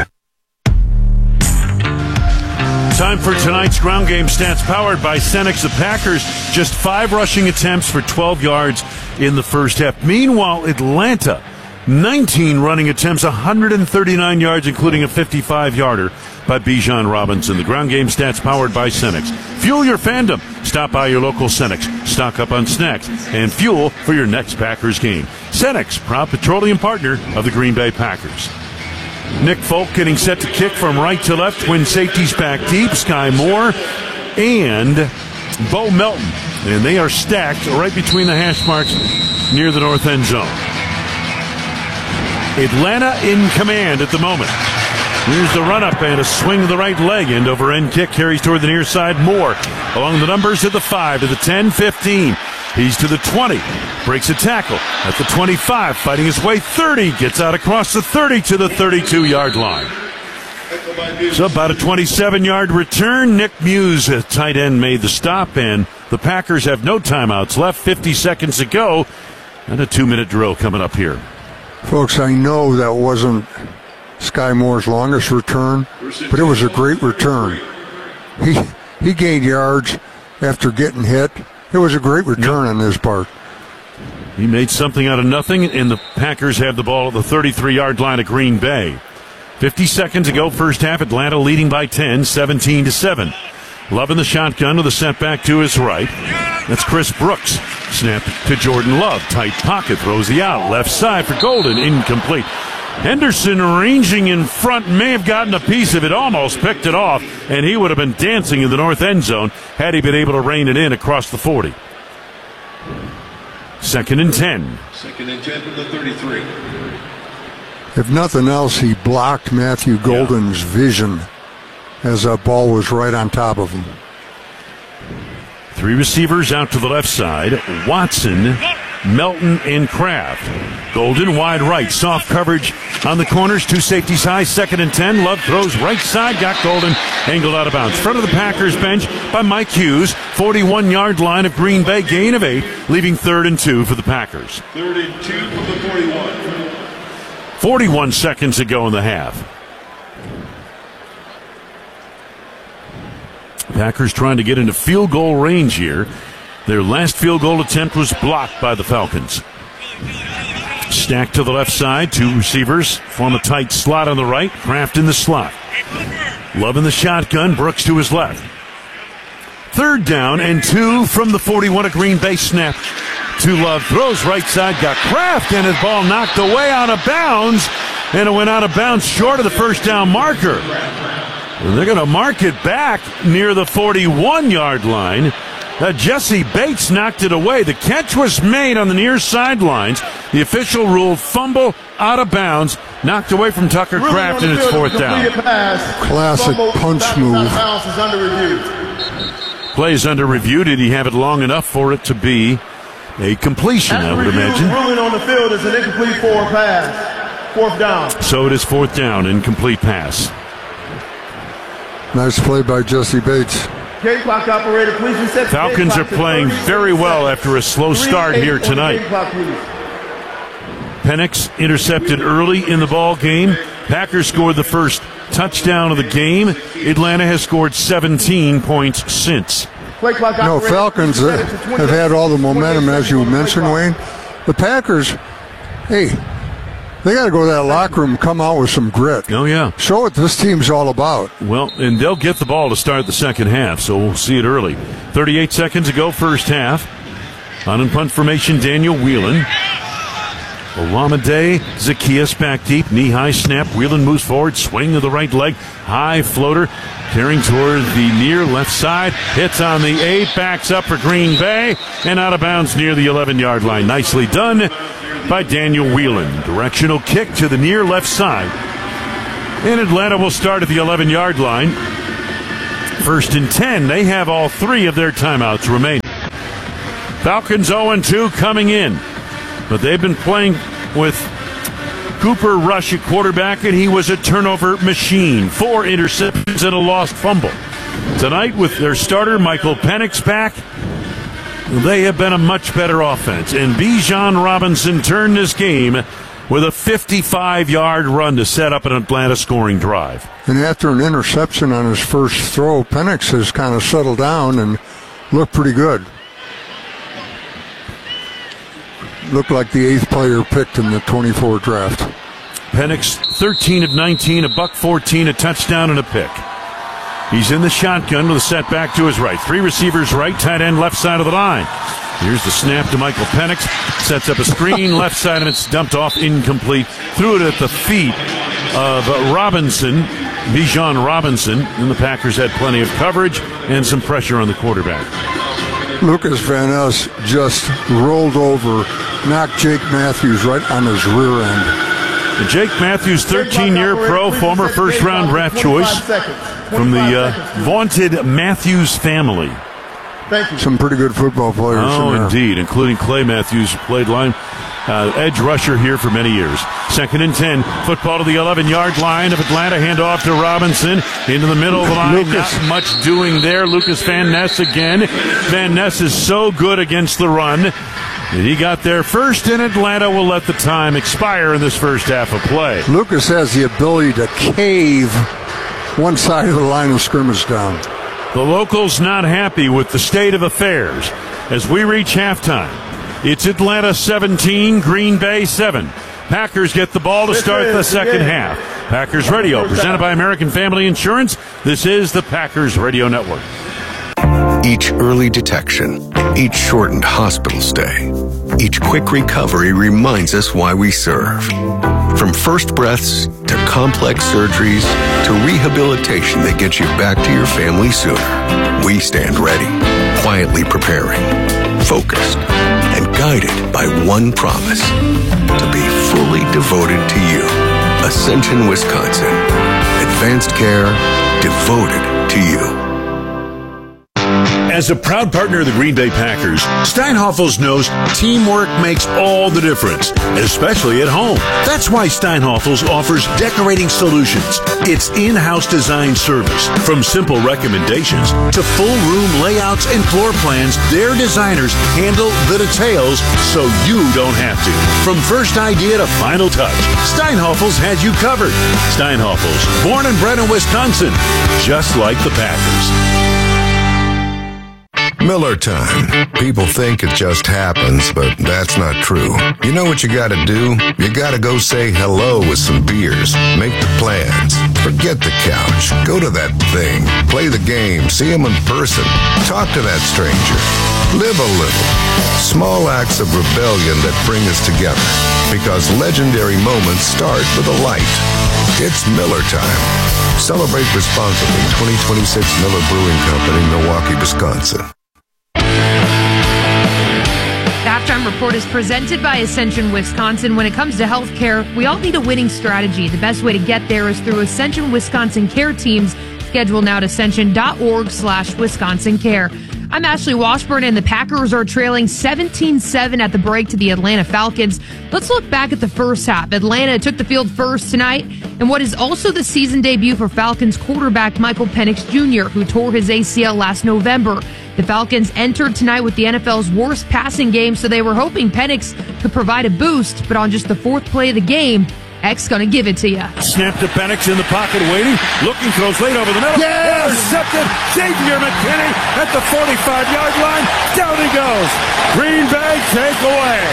Time for tonight's ground game stats powered by Cenex. The Packers just five rushing attempts for twelve yards in the first half. Meanwhile, Atlanta, nineteen running attempts, one hundred thirty-nine yards, including a fifty-five-yarder by Bijan Robinson. The ground game stats powered by Cenex. Fuel your fandom. Stop by your local Cenex. Stock up on snacks and fuel for your next Packers game. Cenex, proud petroleum partner of the Green Bay Packers. Nick Folk getting set to kick from right to left. Twin safeties back deep. Sky Moore and Bo Melton. And they are stacked right between the hash marks near the north end zone. Atlanta in command at the moment. Here's the run-up and a swing of the right leg. End over end kick carries toward the near side. Moore along the numbers to the five, to the ten, fifteen. He's to the twenty. Breaks a tackle at the twenty-five. Fighting his way thirty. Gets out across the thirty to the thirty-two-yard line. So about a twenty-seven-yard return. Nick Muse, a tight end, made the stop, and the Packers have no timeouts left. fifty seconds to go. And a two-minute drill coming up here.
Folks, I know that wasn't Sky Moore's longest return, but it was a great return. He he gained yards after getting hit. It was a great return on his part.
He made something out of nothing, and the Packers have the ball at the thirty-three-yard line of Green Bay. fifty seconds to go, first half. Atlanta leading by ten, seventeen to seven. Love in the shotgun with a setback to his right. That's Chris Brooks. Snap to Jordan Love. Tight pocket, throws the out. Left side for Golden, incomplete. Henderson ranging in front, may have gotten a piece of it, almost picked it off, and he would have been dancing in the north end zone had he been able to rein it in across the forty. Second and ten.
Second and ten from the thirty-three.
If nothing else, he blocked Matthew Golden's yeah. vision as that ball was right on top of him.
Three receivers out to the left side. Watson, Melton, and Kraft. Golden wide right. Soft coverage on the corners. Two safeties high. Second and ten. Love throws right side. Got Golden angled out of bounds. Front of the Packers bench by Mike Hughes. forty-one-yard line of Green Bay. Gain of eight. Leaving third and two for the Packers.
Third and two from the forty-one.
forty-one seconds to go in the half. Packers trying to get into field goal range here. Their last field goal attempt was blocked by the Falcons. Stacked to the left side. Two receivers form a tight slot on the right. Kraft in the slot. Love in the shotgun. Brooks to his left. Third down and two from the forty-one. A Green Bay snap to Love. Throws right side. Got Kraft and his ball knocked away out of bounds. And it went out of bounds short of the first down marker. And they're going to mark it back near the forty-one-yard line. Uh, Jesse Bates knocked it away. The catch was made on the near sidelines. The official ruled fumble out of bounds. Knocked away from Tucker Kraft, and it's fourth down.
Classic punch move.
Play is under review. Did he have it long enough for it to be a completion, I would imagine?
Ruling on the field is an incomplete forward pass. Fourth down.
So it is fourth down, incomplete pass.
Nice play by Jesse Bates.
Game clock operator, please reset.
Falcons are playing very well after a slow start here tonight. Penix intercepted early in the ball game. Packers scored the first touchdown of the game. Atlanta has scored seventeen points since.
No, Falcons have had all the momentum, as you mentioned, Wayne. The Packers, hey, They got to go to that locker room and come out with some grit.
Oh, yeah.
Show what this team's all about.
Well, and they'll get the ball to start the second half, so we'll see it early. thirty-eight seconds to go, first half. On in punt formation, Daniel Whelan. Olamide Zacchaeus back deep, knee-high snap. Whelan moves forward, swing of the right leg, high floater, carrying toward the near left side. Hits on the eight, backs up for Green Bay, and out of bounds near the eleven-yard line. Nicely done by Daniel Whelan. Directional kick to the near left side. And Atlanta will start at the eleven-yard line. First and ten. They have all three of their timeouts remaining. Falcons oh and two coming in. But they've been playing with Cooper Rush at quarterback, and he was a turnover machine. Four interceptions and a lost fumble. Tonight, with their starter, Michael Penix, back, they have been a much better offense. And Bijan Robinson turned this game with a fifty-five-yard run to set up an Atlanta scoring drive.
And after an interception on his first throw, Penix has kind of settled down and looked pretty good. Looked like the eighth player picked in the twenty-four draft.
Penix, thirteen of nineteen, a buck fourteen, a touchdown, and a pick. He's in the shotgun with a setback to his right. Three receivers right, tight end left side of the line. Here's the snap to Michael Penix. Sets up a screen, left side, and it's dumped off incomplete. Threw it at the feet of Robinson, Bijan Robinson. And the Packers had plenty of coverage and some pressure on the quarterback.
Lucas Van Ness just rolled over, knocked Jake Matthews right on his rear end.
And Jake Matthews, thirteen-year pro, former first-round draft choice from the uh, vaunted Matthews family.
Thank you. Some pretty good football players.
Oh,
in
indeed, including Clay Matthews, who played line uh, edge rusher here for many years. Second and ten, football to the eleven-yard line of Atlanta, handoff to Robinson into the middle of the line.
Lucas.
Not much doing there. Lucas Van Ness again. Van Ness is so good against the run. And he got there first, and Atlanta will let the time expire in this first half of play.
Lucas has the ability to cave one side of the line of scrimmage down.
The locals not happy with the state of affairs as we reach halftime. It's Atlanta seventeen, Green Bay seven. Packers get the ball to start the second half. Packers Radio, presented by American Family Insurance. This is the Packers Radio Network.
Each early detection, each shortened hospital stay, each quick recovery reminds us why we serve. From first breaths to complex surgeries to rehabilitation that gets you back to your family sooner, we stand ready, quietly preparing, focused, and guided by one promise: to be fully devoted to you. Ascension, Wisconsin. Advanced care devoted to you.
As a proud partner of the Green Bay Packers, Steinhafels knows teamwork makes all the difference, especially at home. That's why Steinhafels offers decorating solutions. It's in-house design service. From simple recommendations to full room layouts and floor plans, their designers handle the details so you don't have to. From first idea to final touch, Steinhafels has you covered. Steinhafels, born and bred in Wisconsin, just like the Packers.
Miller time. People think it just happens, but that's not true. You know what you gotta do? You gotta go say hello with some beers. Make the plans. Forget the couch. Go to that thing. Play the game. See them in person. Talk to that stranger. Live a little. Small acts of rebellion that bring us together. Because legendary moments start with a light. It's Miller time. Celebrate responsibly. twenty twenty-six Miller Brewing Company, Milwaukee, Wisconsin.
The Halftime Report is presented by Ascension Wisconsin. When it comes to healthcare, we all need a winning strategy. The best way to get there is through Ascension Wisconsin Care Teams. Schedule now at ascension.org slash Wisconsin Care. I'm Ashley Washburn, and the Packers are trailing seventeen seven at the break to the Atlanta Falcons. Let's look back at the first half. Atlanta took the field first tonight, and what is also the season debut for Falcons quarterback Michael Penix Junior, who tore his A C L last November. The Falcons entered tonight with the N F L's worst passing game, so they were hoping Penix could provide a boost, but on just the fourth play of the game, X gonna give it to you.
Snap to Penix in the pocket, waiting, looking, throws late over the middle.
Yes!
Intercepted. Xavier McKinney at the forty-five-yard line. Down he goes. Green Bay take away.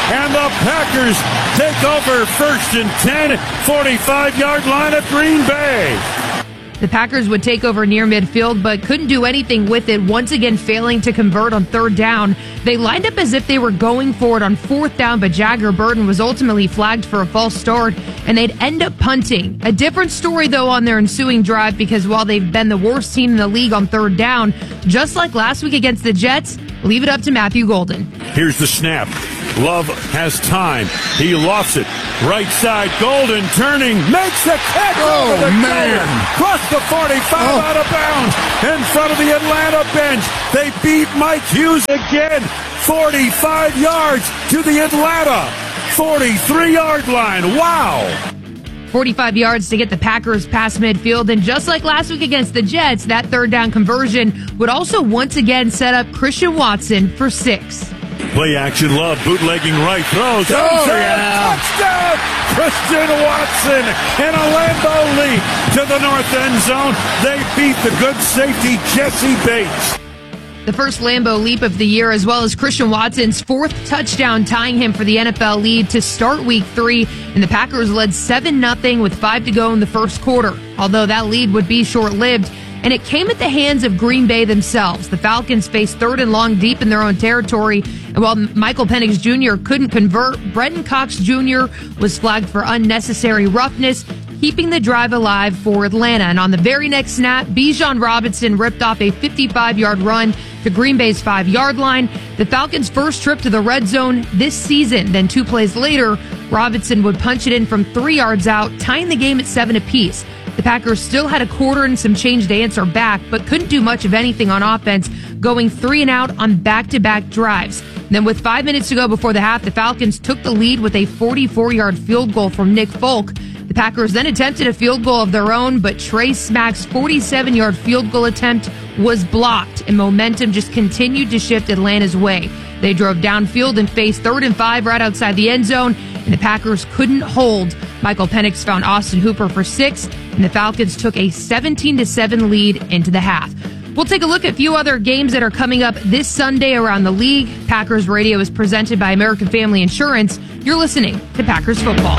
and the Packers take over first and ten, forty-five-yard line of Green Bay.
The Packers would take over near midfield, but couldn't do anything with it, once again failing to convert on third down. They lined up as if they were going for it on fourth down, but Jagger Burton was ultimately flagged for a false start, and they'd end up punting. A different story, though, on their ensuing drive, because while they've been the worst team in the league on third down, just like last week against the Jets, leave it up to Matthew Golden.
Here's the snap. Love has time. He lofts it. Right side, Golden turning, makes the catch.
Oh,
over the
man.
goal. Cross the forty-five,
oh.
out of bounds. In front of the Atlanta bench. They beat Mike Hughes again. forty-five yards to the Atlanta forty-three-yard line. Wow.
forty-five yards to get the Packers past midfield. And just like last week against the Jets, that third down conversion would also once again set up Christian Watson for six.
Play action, Love bootlegging right, throws.
Oh, yeah.
Touchdown! Christian Watson and a Lambeau leap to the north end zone. They beat the good safety Jesse Bates.
The first Lambeau leap of the year, as well as Christian Watson's fourth touchdown, tying him for the N F L lead to start week three. And the Packers led seven nothing with five to go in the first quarter, although that lead would be short-lived. And it came at the hands of Green Bay themselves. The Falcons faced third and long deep in their own territory. And while Michael Penix Junior couldn't convert, Brenton Cox Junior was flagged for unnecessary roughness, keeping the drive alive for Atlanta. And on the very next snap, Bijan Robinson ripped off a fifty-five-yard run to Green Bay's five-yard line. The Falcons' first trip to the red zone this season. Then two plays later, Robinson would punch it in from three yards out, tying the game at seven apiece. The Packers still had a quarter and some change to answer back, but couldn't do much of anything on offense, going three and out on back-to-back drives. Then with five minutes to go before the half, the Falcons took the lead with a forty-four-yard field goal from Nick Folk. The Packers then attempted a field goal of their own, but Trey Smack's forty-seven-yard field goal attempt was blocked, and momentum just continued to shift Atlanta's way. They drove downfield and faced third and five right outside the end zone, and the Packers couldn't hold. Michael Penix found Austin Hooper for six, and the Falcons took a seventeen to seven lead into the half. We'll take a look at a few other games that are coming up this Sunday around the league. Packers Radio is presented by American Family Insurance. You're listening to Packers Football.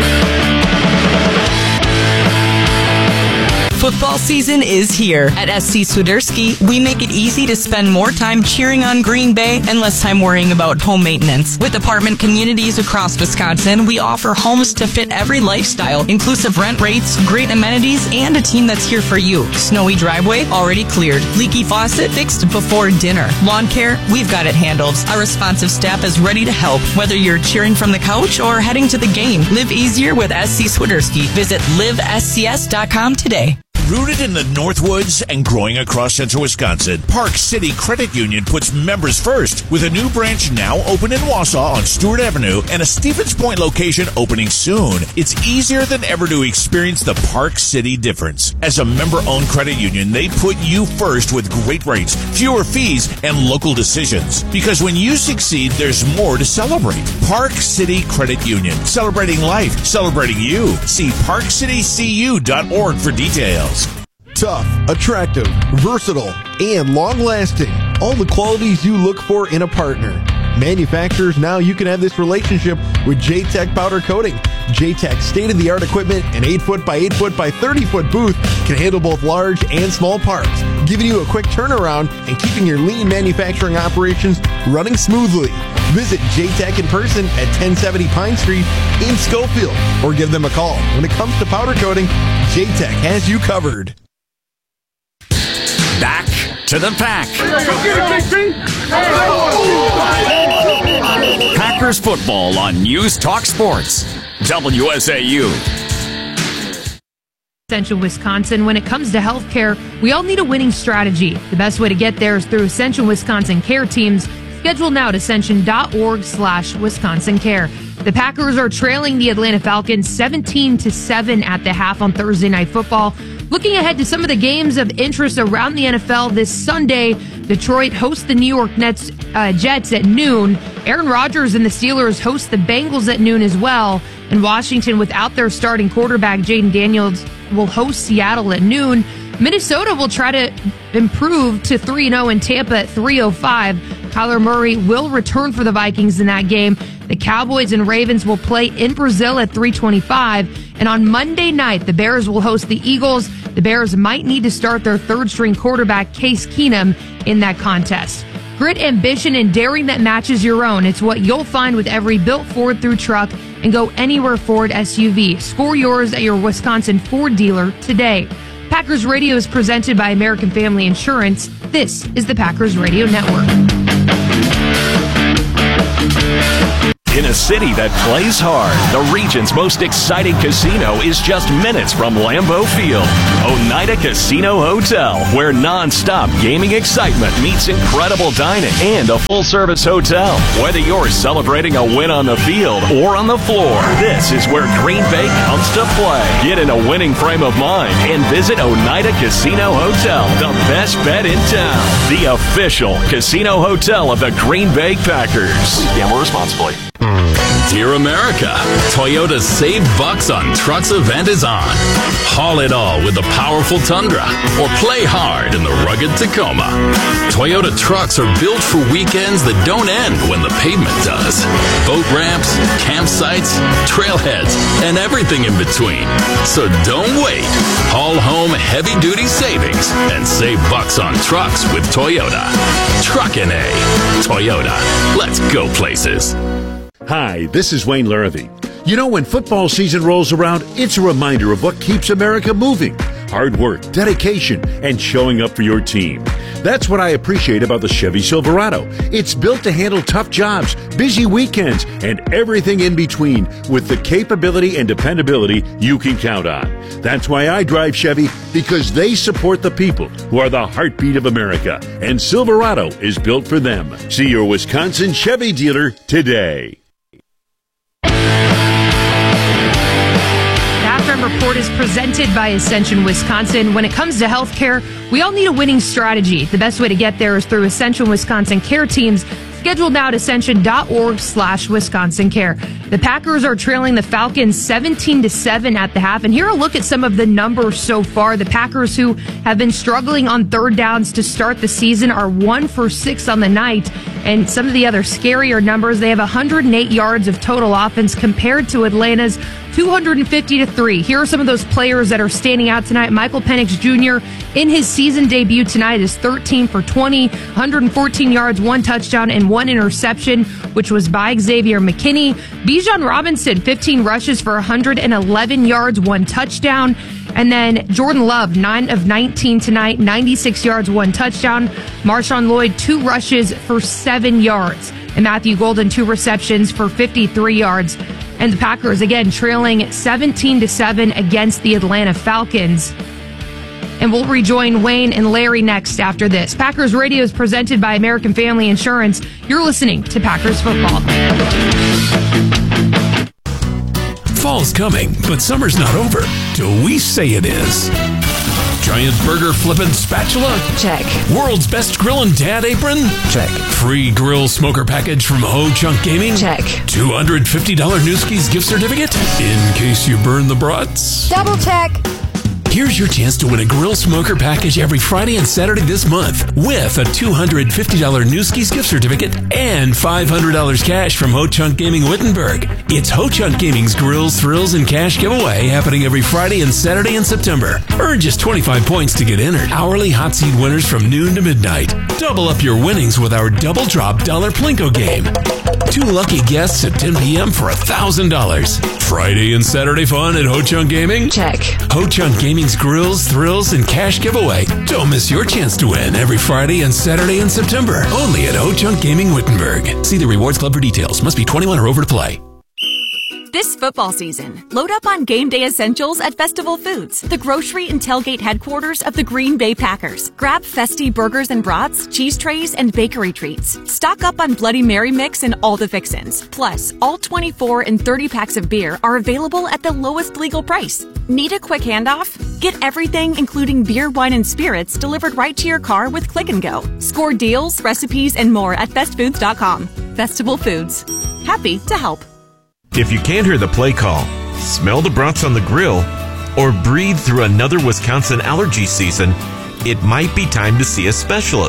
Football season is here. At S C Swiderski, we make it easy to spend more time cheering on Green Bay and less time worrying about home maintenance. With apartment communities across Wisconsin, we offer homes to fit every lifestyle, inclusive rent rates, great amenities, and a team that's here for you. Snowy driveway already cleared. Leaky faucet fixed before dinner. Lawn care, we've got it handled. Our responsive staff is ready to help, whether you're cheering from the couch or heading to the game. Live easier with S C Swiderski. Visit live s c s dot com today.
Rooted in the Northwoods and growing across central Wisconsin, Park City Credit Union puts members first with a new branch now open in Wausau on Stewart Avenue and a Stevens Point location opening soon. It's easier than ever to experience the Park City difference. As a member-owned credit union, they put you first with great rates, fewer fees, and local decisions. Because when you succeed, there's more to celebrate. Park City Credit Union, celebrating life, celebrating you. See park city c u dot org for details.
Tough, attractive, versatile, and long-lasting. All the qualities you look for in a partner. Manufacturers, now you can have this relationship with J-Tech Powder Coating. J-Tech's state-of-the-art equipment and eight foot by eight foot by thirty foot booth can handle both large and small parts, giving you a quick turnaround and keeping your lean manufacturing operations running smoothly. Visit J-Tech in person at ten seventy Pine Street in Schofield, or give them a call. When it comes to powder coating, J-Tech has you covered.
Back to the pack. Packers football on News Talk Sports. W S A U.
Central Wisconsin, when it comes to healthcare, we all need a winning strategy. The best way to get there is through Ascension Wisconsin Care Teams. Schedule now at ascension.org slash Wisconsin Care. The Packers are trailing the Atlanta Falcons seventeen to seven at the half on Thursday Night Football. Looking ahead to some of the games of interest around the N F L this Sunday, Detroit hosts the New York Nets, uh, Jets at noon. Aaron Rodgers and the Steelers host the Bengals at noon as well. And Washington, without their starting quarterback, Jaden Daniels, will host Seattle at noon. Minnesota will try to improve to three and oh in Tampa at three oh five. Kyler Murray will return for the Vikings in that game. The Cowboys and Ravens will play in Brazil at three twenty-five. And on Monday night, the Bears will host the Eagles. The Bears might need to start their third-string quarterback, Case Keenum, in that contest. Grit, ambition, and daring that matches your own. It's what you'll find with every built Ford through truck and go anywhere Ford S U V. Score yours at your Wisconsin Ford dealer today. Packers Radio is presented by American Family Insurance. This is the Packers Radio Network.
In a city that plays hard, the region's most exciting casino is just minutes from Lambeau Field. Oneida Casino Hotel, where non-stop gaming excitement meets incredible dining and a full-service hotel. Whether you're celebrating a win on the field or on the floor, this is where Green Bay comes to play. Get in a winning frame of mind and visit Oneida Casino Hotel, the best bet in town. The official casino hotel of the Green Bay Packers. Please gamble responsibly.
Dear America, Toyota's Save Bucks on Trucks event is on. Haul it all with the powerful Tundra or play hard in the rugged Tacoma. Toyota trucks are built for weekends that don't end when the pavement does. Boat ramps, campsites, trailheads, and everything in between. So don't wait. Haul home heavy-duty savings and save bucks on trucks with Toyota. Truckin' A. Toyota. Let's go places.
Hi, this is Wayne Larrivee. You know, when football season rolls around, it's a reminder of what keeps America moving. Hard work, dedication, and showing up for your team. That's what I appreciate about the Chevy Silverado. It's built to handle tough jobs, busy weekends, and everything in between with the capability and dependability you can count on. That's why I drive Chevy, because they support the people who are the heartbeat of America, and Silverado is built for them. See your Wisconsin Chevy dealer today.
Report is presented by Ascension Wisconsin. When it comes to healthcare, we all need a winning strategy. The best way to get there is through Ascension Wisconsin care teams. Scheduled now at ascension.org slash Wisconsin Care. The Packers are trailing the Falcons seventeen to seven at the half. And here a look at some of the numbers so far. The Packers, who have been struggling on third downs to start the season, are one for six on the night. And some of the other scarier numbers, they have one hundred eight yards of total offense compared to Atlanta's two hundred fifty to three. Here are some of those players that are standing out tonight. Michael Penix Junior in his season debut tonight is thirteen for twenty, one hundred fourteen yards, one touchdown, and one interception, which was by Xavier McKinney. Bijan Robinson, fifteen rushes for one hundred eleven yards, one touchdown. And then Jordan Love, nine of nineteen tonight, ninety-six yards, one touchdown. Marshawn Lloyd, two rushes for seven yards. And Matthew Golden, two receptions for fifty-three yards. And the Packers, again, trailing seventeen to seven against the Atlanta Falcons. And we'll rejoin Wayne and Larry next after this. Packers Radio is presented by American Family Insurance. You're listening to Packers Football.
Fall's coming, but summer's not over till we say it is. Giant burger flippin' spatula?
Check.
World's best grillin' dad apron?
Check.
Free grill smoker package from Ho Chunk Gaming?
Check.
two hundred fifty dollars Newski's gift certificate? In case you burn the brats?
Double check.
Here's your chance to win a grill smoker package every Friday and Saturday this month with a two hundred fifty dollars Newski's gift certificate and five hundred dollars cash from Ho Chunk Gaming Wittenberg. It's Ho Chunk Gaming's Grills, Thrills, and Cash giveaway happening every Friday and Saturday in September. Earn just twenty-five points to get entered. Hourly hot seat winners from noon to midnight. Double up your winnings with our Double Drop Dollar Plinko game. Two lucky guests at ten p.m. for one thousand dollars. Friday and Saturday fun at Ho Chunk Gaming?
Check.
Ho Chunk Gaming's Grills, Thrills, and Cash giveaway. Don't miss your chance to win every Friday and Saturday in September. Only at Ho Chunk Gaming Wittenberg. See the Rewards Club for details. Must be twenty-one or over to play.
This football season, load up on game day essentials at Festival Foods, the grocery and tailgate headquarters of the Green Bay Packers. Grab festy burgers and brats, cheese trays, and bakery treats. Stock up on Bloody Mary mix and all the fixins. Plus, all twenty-four and thirty packs of beer are available at the lowest legal price. Need a quick handoff? Get everything, including beer, wine, and spirits, delivered right to your car with Click and Go. Score deals, recipes, and more at fest foods dot com. Festival Foods. Happy to help.
If you can't hear the play call, smell the brats on the grill, or breathe through another Wisconsin allergy season, it might be time to see a specialist.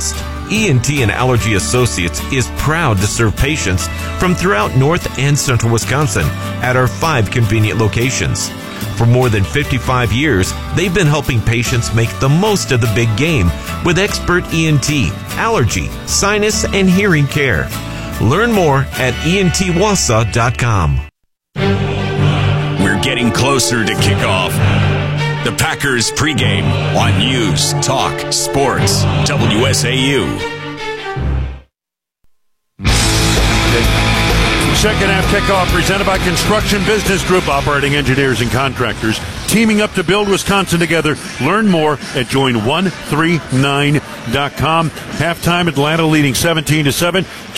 E N T and Allergy Associates is proud to serve patients from throughout North and Central Wisconsin at our five convenient locations. For more than fifty-five years, they've been helping patients make the most of the big game with expert E N T, allergy, sinus, and hearing care. Learn more at E N T wassa dot com.
We're getting closer to kickoff. The Packers pregame on News Talk Sports W S A U.
Second half kickoff presented by Construction Business Group, operating engineers and contractors, teaming up to build Wisconsin together. Learn more at join one three nine dot com. Halftime, Atlanta leading seventeen to seven.